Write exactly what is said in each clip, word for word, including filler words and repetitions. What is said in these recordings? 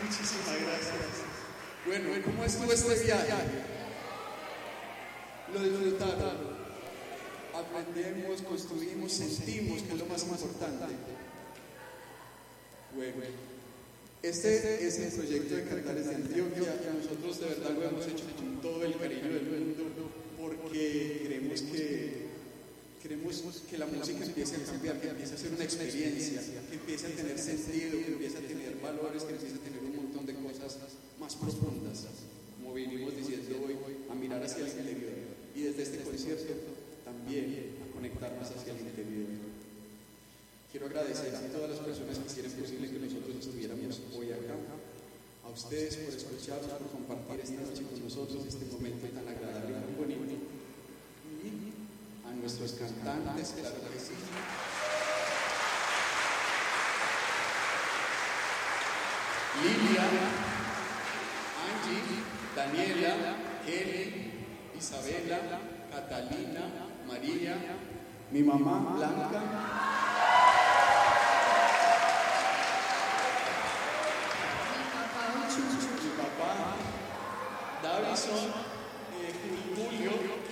Muchísimas gracias. Bueno, ¿cómo estuvo este viaje? Lo disfrutaron. Aprendemos, construimos, sentimos, que es lo más importante. Bueno, este es el proyecto de Cantares de Antioquia. Nosotros de verdad lo hemos hecho con todo el cariño del mundo, porque queremos que, queremos que la música empiece a cambiar, que empiece a ser una experiencia, que empiece a tener sentido, que empiece a tener valores, que empiece a tener un montón de cosas más profundas, como venimos diciendo hoy, a mirar hacia el interior. Y desde este concierto también a conectarnos hacia el interior. Quiero agradecer a todas las personas que hicieron posible que nosotros estuviéramos hoy acá, a ustedes por escucharnos, por compartir esta noche con nosotros, este momento tan agradable y tan bonito, y a nuestros cantantes, claro que sí. Lilia, Angie, Daniela, Kelly, Isabela, Catalina, María, mi mamá Blanca, mi papá Davison, eh, Julio,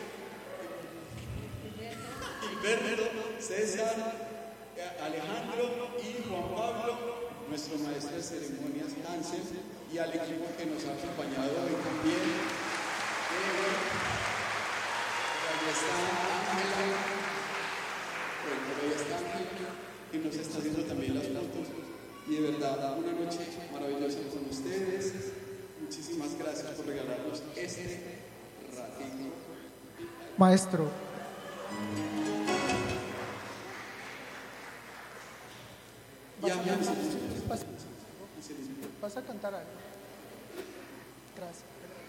Gilberto, César, Alejandro y Juan Pablo, nuestro maestro de ceremonias Hansen, y al equipo que nos ha acompañado hoy también. Ahí está Ángela, bueno, ahí está Ángela, que nos está haciendo también las fotos. Y de verdad, una noche maravillosa con ustedes. Muchísimas gracias por regalarnos este ratito. Maestro. Ya, ya, Pasa, pasa a cantar algo. Gracias.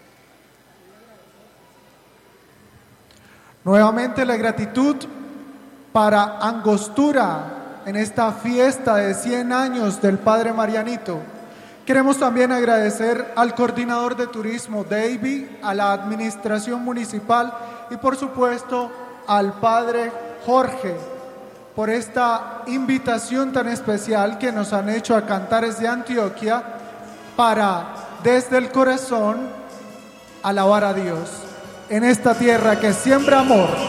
Nuevamente la gratitud para Angostura en esta fiesta de cien años del Padre Marianito. Queremos también agradecer al coordinador de turismo, David, a la administración municipal y por supuesto al Padre Jorge por esta invitación tan especial que nos han hecho a Cantares de Antioquia para, desde el corazón, alabar a Dios en esta tierra que siembra amor.